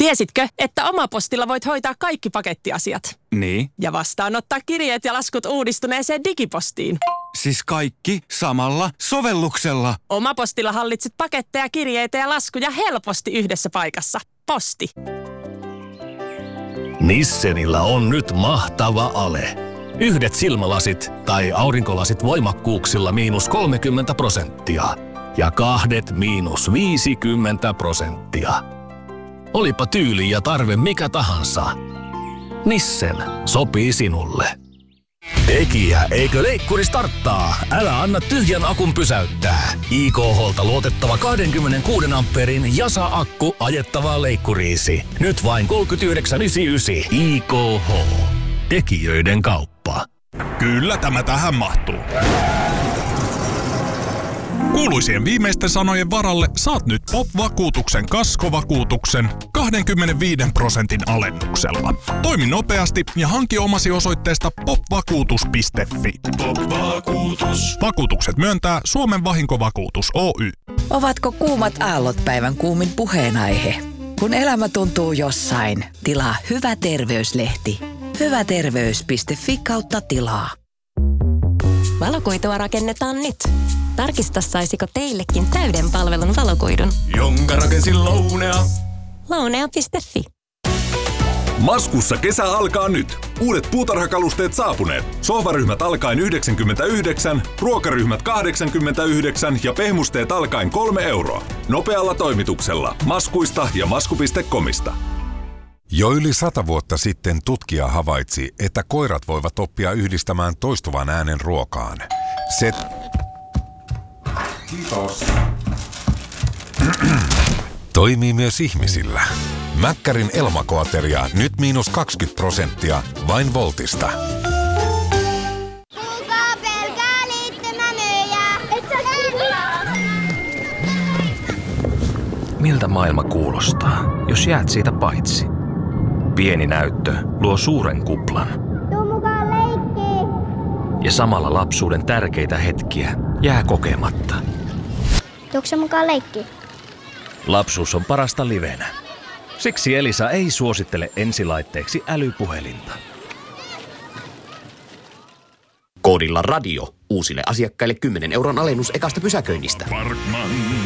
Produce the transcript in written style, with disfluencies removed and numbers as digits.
Tiesitkö, että Omapostilla voit hoitaa kaikki pakettiasiat? Niin. Ja vastaanottaa kirjeet ja laskut uudistuneeseen digipostiin. Siis kaikki samalla sovelluksella. Omapostilla hallitset paketteja, kirjeitä ja laskuja helposti yhdessä paikassa. Posti. Nissenillä on nyt mahtava ale. Yhdet silmälasit tai aurinkolasit voimakkuuksilla -30% ja kahdet -50%. Olipa tyyli ja tarve mikä tahansa. Nissen sopii sinulle. Tekijä, eikö leikkuri starttaa? Älä anna tyhjän akun pysäyttää. IKH:lta luotettava 26 ampeerin Jasa-akku ajettavaa leikkuriisi. Nyt vain 39,99. IKH. Tekijöiden kauppa. Kyllä tämä tähän mahtuu. Kuuluisien viimeisten sanojen varalle saat nyt POP-vakuutuksen kaskovakuutuksen 25% alennuksella. Toimi nopeasti ja hanki omasi osoitteesta popvakuutus.fi. POP-vakuutus. Vakuutukset myöntää Suomen Vahinkovakuutus Oy. Ovatko kuumat aallot päivän kuumin puheenaihe? Kun elämä tuntuu jossain, tilaa Hyvä terveyslehti. hyväterveys.fi/tilaa. Valokuitua rakennetaan nyt. Tarkista, saisiko teillekin täyden palvelun valokuidun. Jonka rakensin Lounea. Lounea.fi. Maskussa kesä alkaa nyt. Uudet puutarhakalusteet saapuneet. Sohvaryhmät alkaen 99, ruokaryhmät 89 ja pehmusteet alkaen 3 euroa. Nopealla toimituksella. Maskuista ja masku.comista. Jo yli 100 vuotta sitten tutkija havaitsi, että koirat voivat oppia yhdistämään toistuvan äänen ruokaan. Se... Kiitos. Toimii myös ihmisillä. Mäkkärin Elmakoateria nyt -20% vain Voltista. Kuka pelkää liittymämyyjää? Et sä Miltä maailma kuulostaa, jos jäät siitä paitsi? Pieni näyttö luo suuren kuplan. Tuu mukaan leikkiin. Ja samalla lapsuuden tärkeitä hetkiä jää kokematta. Tuukse mukaan leikkiin? Lapsuus on parasta livenä. Siksi Elisa ei suosittele ensilaitteeksi älypuhelinta. Koodilla radio uusille asiakkaille 10 euron alennus ekasta pysäköinnistä. Parkman.